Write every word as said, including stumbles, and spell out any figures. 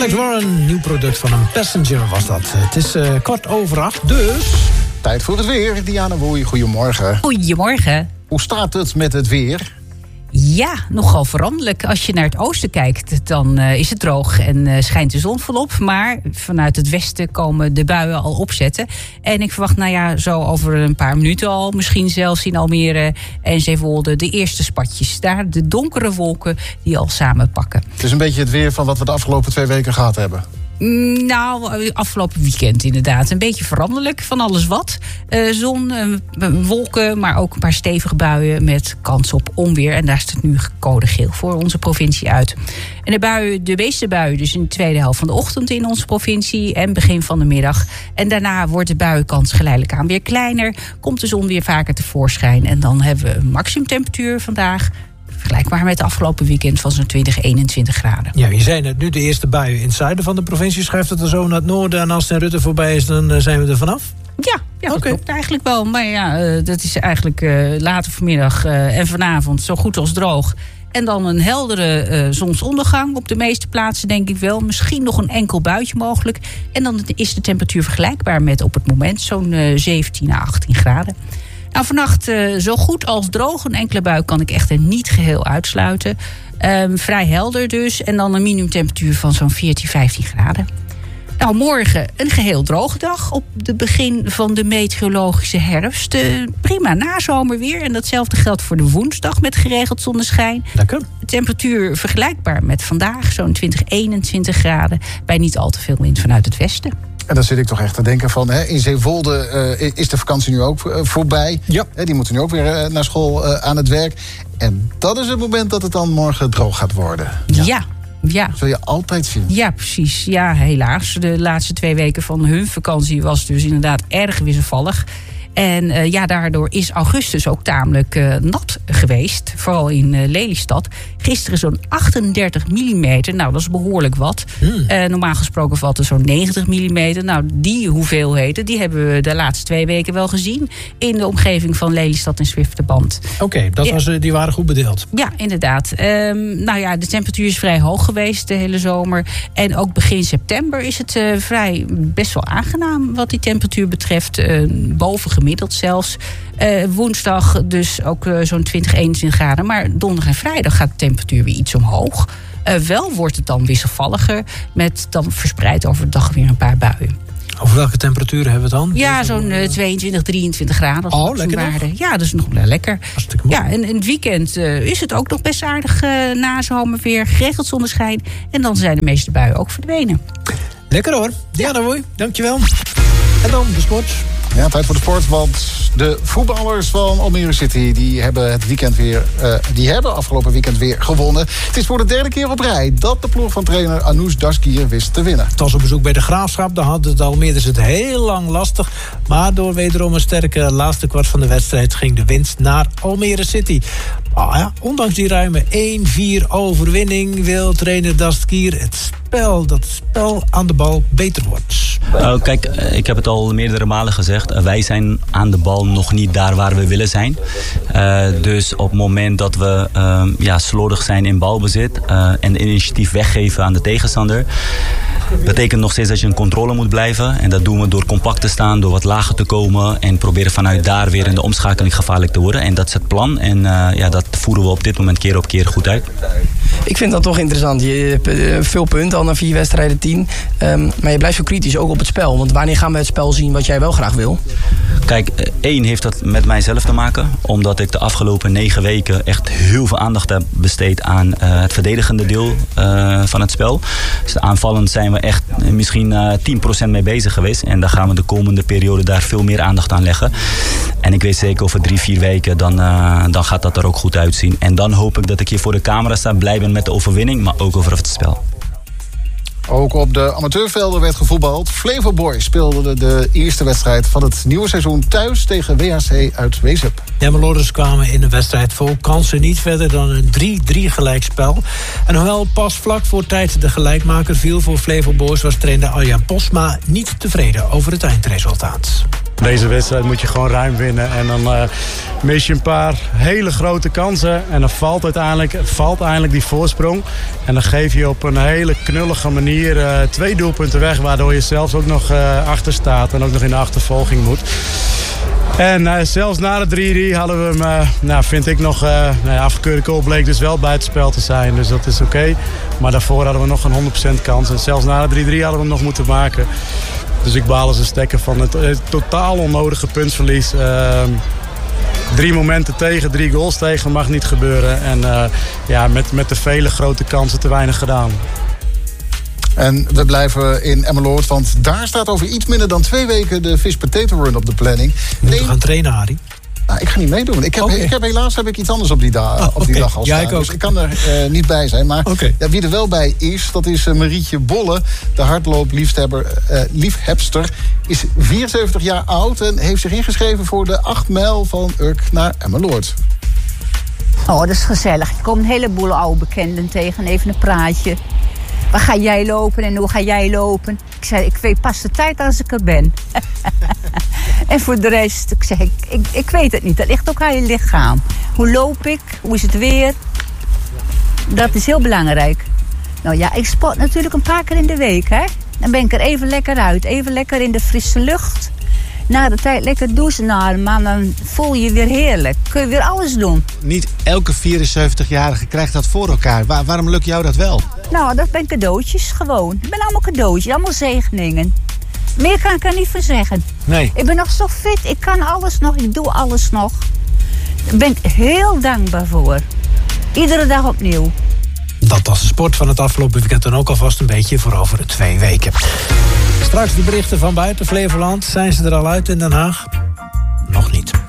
Alex Warren, nieuw product van een Passenger was dat. Het is uh, kwart over acht, dus... Tijd voor het weer. Diana Woei, goedemorgen. Goedemorgen. Hoe staat het met het weer? Ja, nogal veranderlijk. Als je naar het oosten kijkt, dan uh, is het droog en uh, schijnt de zon volop. Maar vanuit het westen komen de buien al opzetten. En ik verwacht, nou ja, zo over een paar minuten al... misschien zelfs in Almere en Zeewolde de eerste spatjes. Daar de donkere wolken die al samenpakken. Het is een beetje het weer van wat we de afgelopen twee weken gehad hebben. Nou, afgelopen weekend inderdaad. Een beetje veranderlijk, van alles wat. Uh, zon, uh, wolken, maar ook een paar stevige buien met kans op onweer. En daar staat nu code geel voor onze provincie uit. En de buien, de meeste buien dus in de tweede helft van de ochtend in onze provincie en begin van de middag. En daarna wordt de buienkans geleidelijk aan weer kleiner. Komt de zon weer vaker tevoorschijn. En dan hebben we een maximumtemperatuur vandaag... vergelijkbaar met het afgelopen weekend van zo'n twintig, eenentwintig graden. Ja, je zei net, nu de eerste buien in het zuiden van de provincie. Schuift het er zo naar het noorden en als het Rutte voorbij is, dan uh, zijn we er vanaf? Ja, ja dat okay. klopt eigenlijk wel. Maar ja, uh, dat is eigenlijk uh, later vanmiddag uh, en vanavond zo goed als droog. En dan een heldere uh, zonsondergang op de meeste plaatsen, denk ik wel. Misschien nog een enkel buitje mogelijk. En dan is de temperatuur vergelijkbaar met op het moment zo'n uh, zeventien à achttien graden. Nou, vannacht uh, zo goed als droog. Een enkele bui kan ik echter niet geheel uitsluiten. Um, vrij helder dus. En dan een minimumtemperatuur van zo'n veertien, vijftien graden. Nou, morgen een geheel droge dag op het begin van de meteorologische herfst. Uh, prima nazomerweer. En datzelfde geldt voor de woensdag met geregeld zonneschijn. Lekker. De temperatuur vergelijkbaar met vandaag. Zo'n twintig, eenentwintig graden. Bij niet al te veel wind vanuit het westen. En dan zit ik toch echt te denken van... Hè, in Zeewolde uh, is de vakantie nu ook uh, voorbij. Ja. Hè, die moeten nu ook weer uh, naar school uh, aan het werk. En dat is het moment dat het dan morgen droog gaat worden. Ja. ja. Ja. Zul je altijd zien. Ja, precies. Ja, helaas. De laatste twee weken van hun vakantie was dus inderdaad erg wisselvallig. En uh, ja, daardoor is augustus ook tamelijk uh, nat geweest. Vooral in uh, Lelystad. Gisteren zo'n achtendertig millimeter. Nou, dat is behoorlijk wat. Hmm. Uh, normaal gesproken valt er zo'n negentig millimeter. Nou, die hoeveelheden, die hebben we de laatste twee weken wel gezien. In de omgeving van Lelystad en Zwifterband. Oké, okay, dat was, uh, die waren goed bedeeld. Ja, inderdaad. Um, nou ja, de temperatuur is vrij hoog geweest de hele zomer. En ook begin september is het uh, vrij best wel aangenaam wat die temperatuur betreft. Uh, boven gemiddeld zelfs. Uh, woensdag dus ook uh, zo'n twintig, eenentwintig graden. Maar donderdag en vrijdag gaat de temperatuur weer iets omhoog. Uh, wel wordt het dan wisselvalliger. Met dan verspreid over de dag weer een paar buien. Over welke temperaturen hebben we het dan? Ja, zo'n uh, tweeëntwintig, drieëntwintig graden. Oh, lekker nog? Ja, dat is nog uh, lekker. Hartstikke mooi. Ja, en in het weekend uh, is het ook nog best aardig uh, na zomerweer. Geregeld zonneschijn. En dan zijn de meeste buien ook verdwenen. Lekker hoor. Diana Woei, dankjewel. En dan de sport. Ja, tijd voor de sport, want de voetballers van Almere City... die hebben het weekend weer, uh, die hebben afgelopen weekend weer gewonnen. Het is voor de derde keer op rij dat de ploeg van trainer Anoush Daskir wist te winnen. Het was op bezoek bij de Graafschap, daar hadden de Almeerders het heel lang lastig. Maar door wederom een sterke laatste kwart van de wedstrijd... ging de winst naar Almere City. Ah ja, ondanks die ruime één vier overwinning... wil trainer Daskir het spel, dat spel aan de bal beter wordt. Uh, kijk, ik heb het al meerdere malen gezegd. Uh, wij zijn aan de bal nog niet daar waar we willen zijn. Uh, dus op het moment dat we uh, ja, slordig zijn in balbezit... Uh, en initiatief weggeven aan de tegenstander... betekent nog steeds dat je in controle moet blijven. En dat doen we door compact te staan, door wat lager te komen... en proberen vanuit daar weer in de omschakeling gevaarlijk te worden. En dat is het plan. En uh, ja, dat voeren we op dit moment keer op keer goed uit. Ik vind dat toch interessant. Je hebt veel punten al na vier wedstrijden, tien. Um, maar je blijft zo kritisch ook op het spel. Want wanneer gaan we het spel zien wat jij wel graag wil? Kijk, één heeft dat met mijzelf te maken. Omdat ik de afgelopen negen weken echt heel veel aandacht heb besteed aan uh, het verdedigende deel uh, van het spel. Dus aanvallend zijn we echt misschien uh, tien procent mee bezig geweest. En daar gaan we de komende periode daar veel meer aandacht aan leggen. En ik weet zeker over drie, vier weken, dan, uh, dan gaat dat er ook goed uitzien. En dan hoop ik dat ik hier voor de camera sta, blij ben met de overwinning, maar ook over het spel. Ook op de amateurvelden werd gevoetbald. Flevo Boys speelde de eerste wedstrijd van het nieuwe seizoen thuis tegen W H C uit Wezep. De Emmeloorders kwamen in de wedstrijd vol kansen niet verder dan een drie drie gelijkspel. En hoewel pas vlak voor tijd de gelijkmaker viel voor Flevo Boys, was trainer Arjan Posma niet tevreden over het eindresultaat. Deze wedstrijd moet je gewoon ruim winnen. En dan uh, mis je een paar hele grote kansen. En dan valt uiteindelijk, valt eindelijk die voorsprong. En dan geef je op een hele knullige manier uh, twee doelpunten weg. Waardoor je zelfs ook nog uh, achter staat. En ook nog in de achtervolging moet. En uh, zelfs na de drie drie hadden we hem, uh, nou, vind ik nog, uh, nou ja, afgekeurde goal bleek dus wel buitenspel te zijn. Dus dat is oké. Okay. Maar daarvoor hadden we nog een honderd procent kans. En zelfs na de drie drie hadden we hem nog moeten maken. Dus ik baal als een stekker van het, het totaal onnodige puntverlies. Uh, drie momenten tegen, drie goals tegen, mag niet gebeuren. En uh, ja, met, met de vele grote kansen te weinig gedaan. En we blijven in Emmeloord, want daar staat over iets minder dan twee weken de Fish Potato Run op de planning. Moet je gaan trainen, Harry? Nou, ik ga niet meedoen. Ik heb, okay. ik heb helaas heb ik iets anders op die, da- oh, op die okay. dag al staan. Ja, ik ook. Dus ik kan er uh, niet bij zijn. Maar okay. ja, wie er wel bij is, dat is uh, Marietje Bolle. De hardloopliefhebber, uh, liefhebster. Is vierenzeventig jaar oud en heeft zich ingeschreven voor de acht mijl van Urk naar Emmeloord. Oh, dat is gezellig. Je komt een heleboel oude bekenden tegen. Even een praatje. Waar ga jij lopen en hoe ga jij lopen? Ik zei, ik weet pas de tijd als ik er ben. En voor de rest, ik zeg, ik, ik, ik weet het niet. Dat ligt ook aan je lichaam. Hoe loop ik? Hoe is het weer? Dat is heel belangrijk. Nou ja, ik sport natuurlijk een paar keer in de week, hè. Dan ben ik er even lekker uit. Even lekker in de frisse lucht. Na de tijd lekker douchen, nou, man, dan voel je je weer heerlijk. Kun je weer alles doen. Niet elke vierenzeventigjarige krijgt dat voor elkaar. Waar, waarom lukt jou dat wel? Nou, dat zijn cadeautjes gewoon. Ik ben allemaal cadeautjes, allemaal zegeningen. Meer kan ik er niet van zeggen. Nee. Ik ben nog zo fit, ik kan alles nog, ik doe alles nog. Daar ben ik heel dankbaar voor. Iedere dag opnieuw. Dat was de sport van het afgelopen weekend dan ook alvast een beetje voor over de twee weken. Straks de berichten van buiten Flevoland. Zijn ze er al uit in Den Haag? Nog niet.